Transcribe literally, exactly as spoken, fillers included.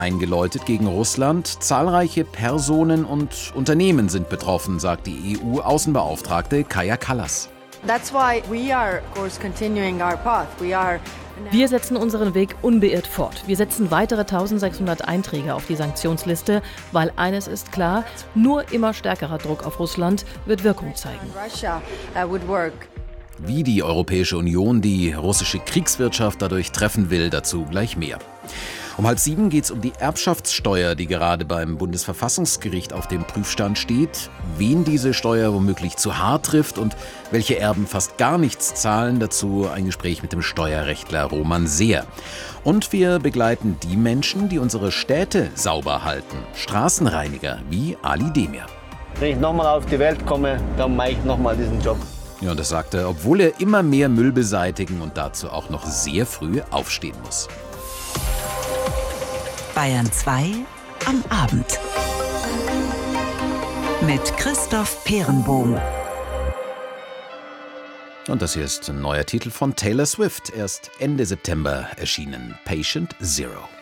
Eingeläutet gegen Russland. Zahlreiche Personen und Unternehmen sind betroffen, sagt die E U-Außenbeauftragte Kaja Kallas. That's why we are, of course, continuing our path. We are Wir setzen unseren Weg unbeirrt fort. Wir setzen weitere eintausendsechshundert Einträge auf die Sanktionsliste, weil eines ist klar, nur immer stärkerer Druck auf Russland wird Wirkung zeigen. Russia uh, would work. Wie die Europäische Union die russische Kriegswirtschaft dadurch treffen will, dazu gleich mehr. Um halb sieben geht es um die Erbschaftssteuer, die gerade beim Bundesverfassungsgericht auf dem Prüfstand steht. Wen diese Steuer womöglich zu hart trifft und welche Erben fast gar nichts zahlen, dazu ein Gespräch mit dem Steuerrechtler Roman Seer. Und wir begleiten die Menschen, die unsere Städte sauber halten. Straßenreiniger wie Ali Demir. Wenn ich nochmal auf die Welt komme, dann mache ich nochmal diesen Job. Ja, und das sagt er, obwohl er immer mehr Müll beseitigen und dazu auch noch sehr früh aufstehen muss. Bayern zwei am Abend mit Christoph Peerenbohm. Und das hier ist ein neuer Titel von Taylor Swift, erst Ende September erschienen, Patient Zero.